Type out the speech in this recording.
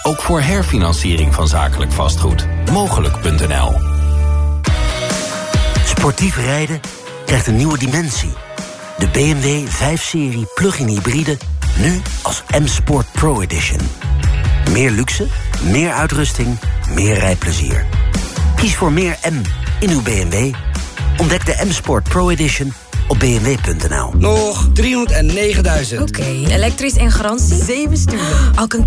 Ook voor herfinanciering van zakelijk vastgoed. Mogelijk.nl. Sportief rijden krijgt een nieuwe dimensie. De BMW 5-serie plug-in hybride, nu als M-Sport Pro Edition. Meer luxe, meer uitrusting, meer rijplezier. Kies voor meer M in uw BMW. Ontdek de M-Sport Pro Edition op bmw.nl. Nog 309.000. Oké, elektrisch en garantie 7 stuur. Alcantara